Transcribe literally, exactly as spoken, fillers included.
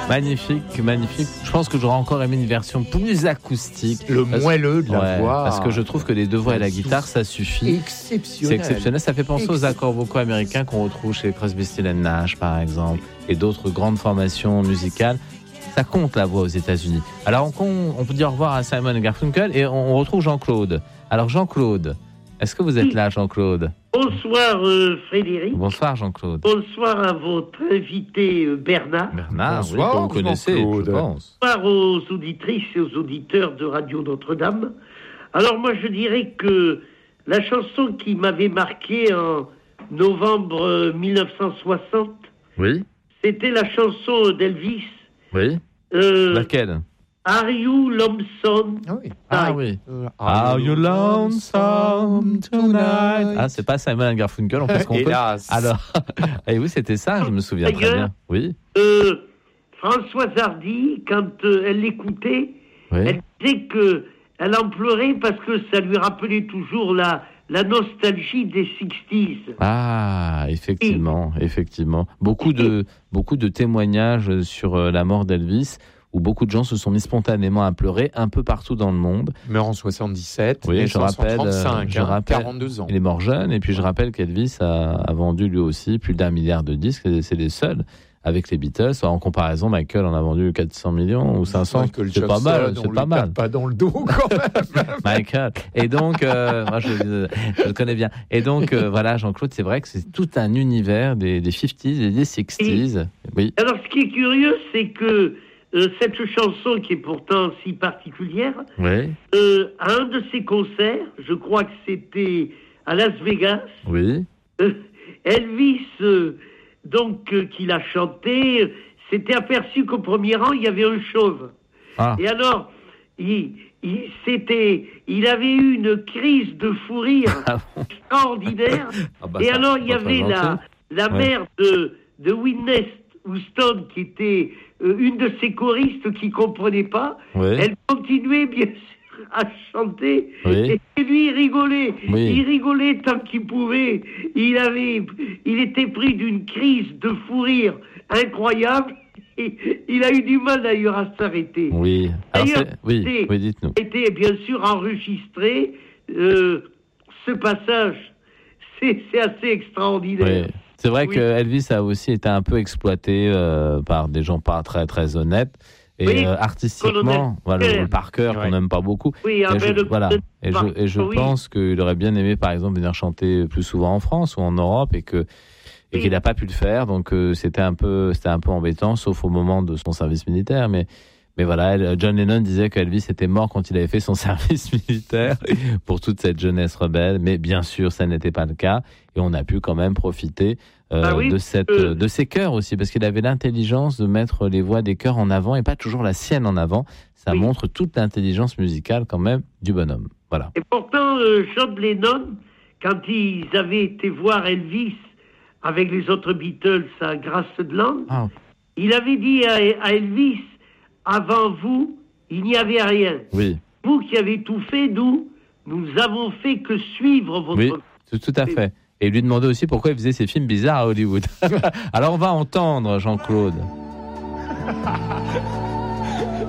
Magnifique, magnifique. Je pense que j'aurais encore aimé une version plus acoustique. Le parce... moelleux de la ouais, voix. Parce que je trouve que les deux voix et la guitare, ça suffit. Exceptionnel. C'est exceptionnel. Ça fait penser aux accords vocaux américains qu'on retrouve chez Crosby, Stills and Nash, par exemple, et d'autres grandes formations musicales. Ça compte la voix aux États-Unis. Alors on, on peut dire au revoir à Simon et Garfunkel et on, on retrouve Jean-Claude. Alors Jean-Claude, est-ce que vous êtes là, Jean-Claude ? Bonsoir euh, Frédéric. Bonsoir Jean-Claude. Bonsoir à votre invité euh, Bernard. Bernard, Bonsoir, oui, que vous connaissez, Jean-Claude. je pense. Bonsoir aux auditrices et aux auditeurs de Radio Notre-Dame. Alors moi je dirais que la chanson qui m'avait marqué en novembre euh, dix-neuf cent soixante, Oui, c'était la chanson d'Elvis. oui. Euh, Laquelle ? Are You Lonesome? Ah oui. Ah oui. Are you lonesome tonight? Ah, c'est pas Simon and Garfunkel, en plus qu'on peut. Hélas. Alors, et oui, c'était ça, je me souviens très bien. Oui. Euh, Françoise Hardy, quand euh, elle l'écoutait, Oui. elle disait que elle en pleurait parce que ça lui rappelait toujours la, la nostalgie des sixties. Ah, effectivement, effectivement. Beaucoup de, beaucoup de témoignages sur euh, la mort d'Elvis, où beaucoup de gens se sont mis spontanément à pleurer un peu partout dans le monde. Il meurt en soixante-dix-sept, Oui, né je en rappelle, trente-cinq, je hein, rappelle, quarante-deux ans. Il est mort jeune, et puis je rappelle qu'Elvis a, a vendu lui aussi plus d'un milliard de disques, et c'est les seuls avec les Beatles. En comparaison, Michael en a vendu quatre cents millions ou cinq cents. Michael C'est pas Jackson, mal, on c'est lui pas mal. tape pas dans le dos quand même. Michael. Et donc, euh, moi je, je le connais bien. Et donc, euh, voilà, Jean-Claude, c'est vrai que c'est tout un univers des, des cinquantaines et des sixties. Oui. Alors ce qui est curieux, c'est que euh, cette chanson, qui est pourtant si particulière, Oui. euh, à un de ses concerts, je crois que c'était à Las Vegas, Oui. euh, Elvis, euh, donc, euh, qui l'a chanté, euh, s'était aperçu qu'au premier rang, il y avait un chauve. Ah. Et alors, il, il, c'était, il avait eu une crise de fou rire Ah bon. extraordinaire. Ah bah Et ça, alors, il y pas très avait la, gentil. la Ouais. mère de, de Whitney Houston, qui était euh, une de ses choristes qui comprenait pas. Oui. Elle continuait, bien sûr, à chanter. Oui. Et lui, il rigolait. Oui. Il rigolait tant qu'il pouvait. Il avait, il était pris d'une crise de fou rire incroyable. Et il a eu du mal, d'ailleurs, à s'arrêter. Oui. Alors, D'ailleurs, c'est- oui, c'est- oui, dites-nous. a été, bien sûr, enregistré. Euh, ce passage, c'est, c'est assez extraordinaire. Oui. C'est vrai Oui. que Elvis a aussi été un peu exploité euh, par des gens pas très très honnêtes. Et Oui, euh, artistiquement, colonel voilà, Parker. le Parker Ouais. qu'on n'aime pas beaucoup. Oui, Et ah, je, ben, le- voilà. Et je, et je oui. pense qu'il aurait bien aimé, par exemple, venir chanter plus souvent en France ou en Europe, et que et Oui. qu'il n'a pas pu le faire. Donc euh, c'était un peu c'était un peu embêtant, sauf au moment de son service militaire. Mais mais voilà, elle- John Lennon disait qu'Elvis était mort quand il avait fait son service militaire pour toute cette jeunesse rebelle. Mais bien sûr, ça n'était pas le cas, et on a pu quand même profiter euh, Ah oui, de cette euh, de ses chœurs aussi, parce qu'il avait l'intelligence de mettre les voix des chœurs en avant et pas toujours la sienne en avant. Ça Oui. montre toute l'intelligence musicale quand même du bonhomme. Voilà. Et pourtant, euh, John Lennon, quand ils avaient été voir Elvis avec les autres Beatles à Graceland, Ah, il avait dit à, à Elvis, avant vous, il n'y avait rien. oui, Vous qui avez tout fait, nous, nous avons fait que suivre votre... oui, tout, tout à fait. Et lui demander aussi pourquoi il faisait ces films bizarres à Hollywood. Alors on va entendre Jean-Claude.